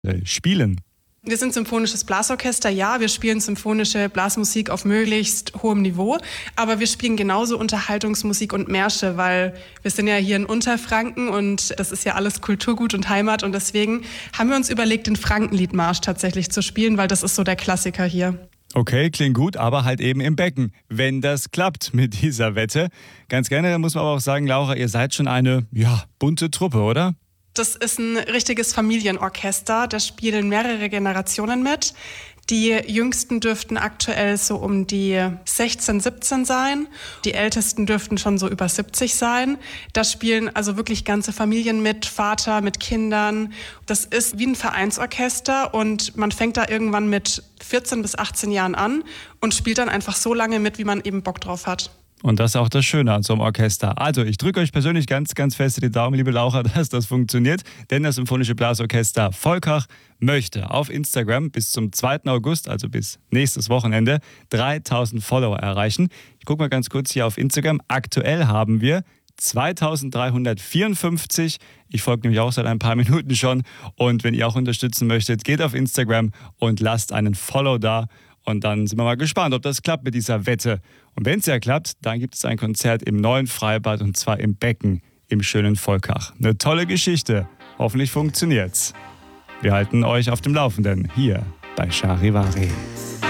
spielen? Wir sind symphonisches Blasorchester, ja, wir spielen symphonische Blasmusik auf möglichst hohem Niveau, aber wir spielen genauso Unterhaltungsmusik und Märsche, weil wir sind ja hier in Unterfranken und das ist ja alles Kulturgut und Heimat und deswegen haben wir uns überlegt, den Frankenliedmarsch tatsächlich zu spielen, weil das ist so der Klassiker hier. Okay, klingt gut, aber halt eben im Becken, wenn das klappt mit dieser Wette. Ganz generell muss man aber auch sagen, Laura, ihr seid schon eine, bunte Truppe, oder? Das ist ein richtiges Familienorchester, da spielen mehrere Generationen mit. Die Jüngsten dürften aktuell so um die 16, 17 sein. Die Ältesten dürften schon so über 70 sein. Da spielen also wirklich ganze Familien mit, Vater mit Kindern. Das ist wie ein Vereinsorchester und man fängt da irgendwann mit 14 bis 18 Jahren an und spielt dann einfach so lange mit, wie man eben Bock drauf hat. Und das ist auch das Schöne an so einem Orchester. Also, ich drücke euch persönlich ganz, ganz fest die Daumen, liebe Laura, dass das funktioniert. Denn das Symphonische Blasorchester Volkach möchte auf Instagram bis zum 2. August, also bis nächstes Wochenende, 3000 Follower erreichen. Ich gucke mal ganz kurz hier auf Instagram. Aktuell haben wir 2354. Ich folge nämlich auch seit ein paar Minuten schon. Und wenn ihr auch unterstützen möchtet, geht auf Instagram und lasst einen Follow da. Und dann sind wir mal gespannt, ob das klappt mit dieser Wette. Und wenn es ja klappt, dann gibt es ein Konzert im neuen Freibad und zwar im Becken im schönen Volkach. Eine tolle Geschichte. Hoffentlich funktioniert's. Wir halten euch auf dem Laufenden hier bei Charivari.